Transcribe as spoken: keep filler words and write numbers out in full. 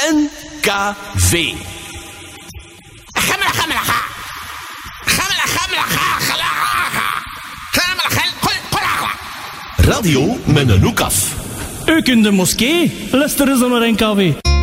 N K V. Radio met een hoek af. Ook in de moskee, luisteren ze naar N K V.